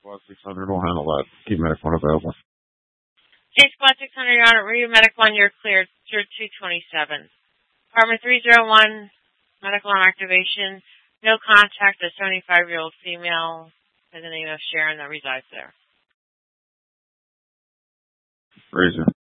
Squad 600 will handle that. Keep Medic 1 available. J Squad 600, you're on it. Review Medic 1, you're cleared. 227. Apartment 301, medical on activation. No contact, a 75-year-old female by the name of Sharon that resides there. Razor.